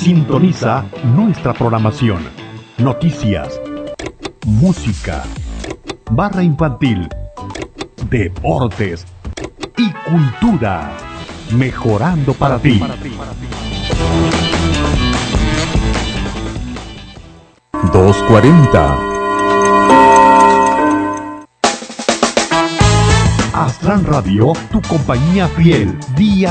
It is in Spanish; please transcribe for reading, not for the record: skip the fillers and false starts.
Sintoniza nuestra programación. Noticias, música, barra infantil, deportes y cultura. Mejorando para ti. 240. Astran Radio, tu compañía fiel, día